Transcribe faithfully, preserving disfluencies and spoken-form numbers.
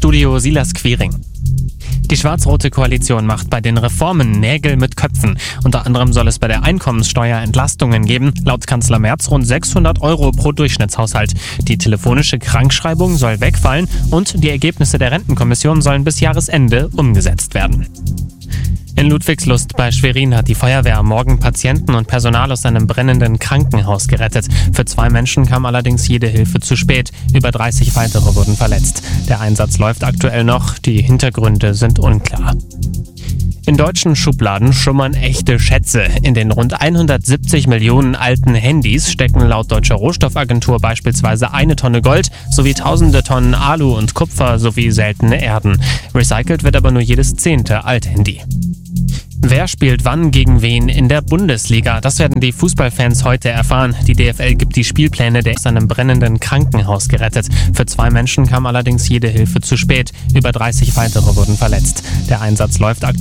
Studio Silas Quiring. Die schwarz-rote Koalition macht bei den Reformen Nägel mit Köpfen. Unter anderem soll es bei der Einkommenssteuer Entlastungen geben, laut Kanzler Merz rund sechshundert Euro pro Durchschnittshaushalt. Die telefonische Krankschreibung soll wegfallen und die Ergebnisse der Rentenkommission sollen bis Jahresende umgesetzt werden. In Ludwigslust bei Schwerin hat die Feuerwehr am Morgen Patienten und Personal aus einem brennenden Krankenhaus gerettet. Für zwei Menschen kam allerdings jede Hilfe zu spät. Über dreißig weitere wurden verletzt. Der Einsatz läuft aktuell noch, die Hintergründe sind unklar. In deutschen Schubladen schummern echte Schätze. In den rund hundertsiebzig Millionen alten Handys stecken laut Deutscher Rohstoffagentur beispielsweise eine Tonne Gold sowie tausende Tonnen Alu und Kupfer sowie seltene Erden. Recycelt wird aber nur jedes zehnte Althandy. Wer spielt wann gegen wen in der Bundesliga? Das werden die Fußballfans heute erfahren. Die D F L gibt die Spielpläne der aus einem brennenden Krankenhaus gerettet. Für zwei Menschen kam allerdings jede Hilfe zu spät. Über dreißig weitere wurden verletzt. Der Einsatz läuft aktuell